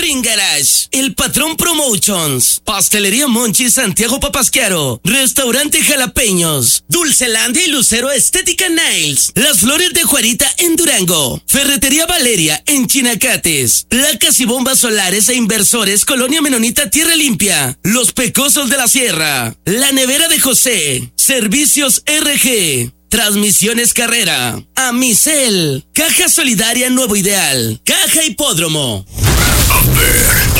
Swing Garage, El Patrón Promotions, Pastelería Monchi Santiago Papasquiaro, Restaurante Jalapeños, Dulcelandia y Lucero Estética Nails, Las Flores de Juarita en Durango, Ferretería Valeria en Chinacates, Placas y Bombas Solares e Inversores Colonia Menonita Tierra Limpia, Los Pecosos de la Sierra, La Nevera de José, Servicios RG, Transmisiones Carrera, Amicel, Caja Solidaria Nuevo Ideal, Caja Hipódromo.